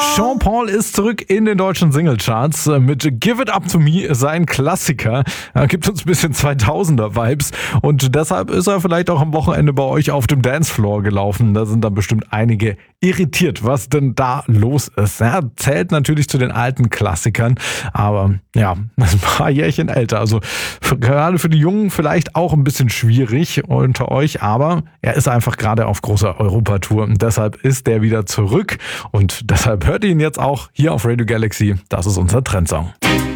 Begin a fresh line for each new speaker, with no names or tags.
Sean Paul ist zurück in den deutschen Singlecharts mit Give It Up To Me, sein Klassiker. Er gibt uns ein bisschen 2000er-Vibes und deshalb ist er vielleicht auch am Wochenende bei euch auf dem Dancefloor gelaufen. Da sind dann bestimmt einige irritiert, was denn da los ist. Er zählt natürlich zu den alten Klassikern, aber ja, ein paar Jährchen älter. Also gerade für die Jungen vielleicht auch ein bisschen schwierig unter euch, aber er ist einfach gerade auf großer Europatour und deshalb ist der wieder zurück und deshalb hört ihr ihn jetzt auch hier auf Radio Galaxy. Das ist unser Trendsong.